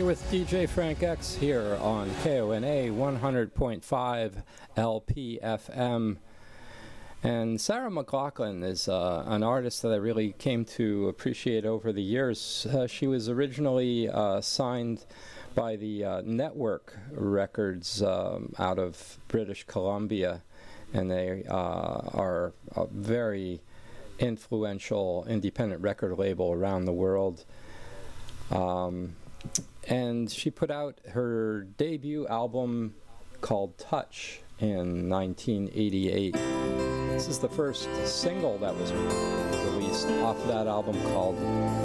with DJ Frank X here on KONA 100.5 LPFM. And Sarah McLachlan is an artist that I really came to appreciate over the years. She was originally signed by the Network Records out of British Columbia, and they are a very influential independent record label around the world. And she put out her debut album called Touch in 1988. This is the first single that was released off that album, called